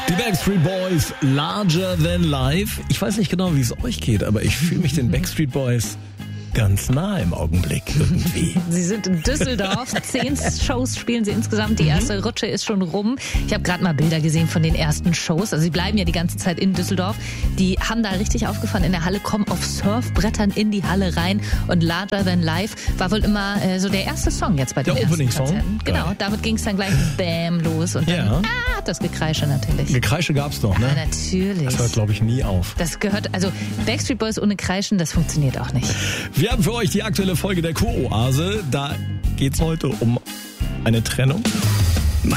Die Backstreet Boys, Larger Than Life. Ich weiß nicht genau, wie es euch geht, aber ich fühle mich den Backstreet Boys ganz nah im Augenblick irgendwie. Sie sind in Düsseldorf. 10 Shows spielen sie insgesamt. Die erste Rutsche ist schon rum. Ich habe gerade mal Bilder gesehen von den ersten Shows. Also sie bleiben ja die ganze Zeit in Düsseldorf. Die haben da richtig aufgefahren in der Halle, kommen auf Surfbrettern in die Halle rein. Und Larger Than Life war wohl immer so der erste Song jetzt bei den ersten Konzerten. Genau, damit ging es dann gleich bam los. Und dann das Gekreische natürlich. Gekreische gab's doch, ne? Ja, natürlich. Das hört, glaube ich, nie auf. Das gehört, also Backstreet Boys ohne Kreischen, das funktioniert auch nicht. Wir haben für euch die aktuelle Folge der Kuroase. Da geht's heute um eine Trennung.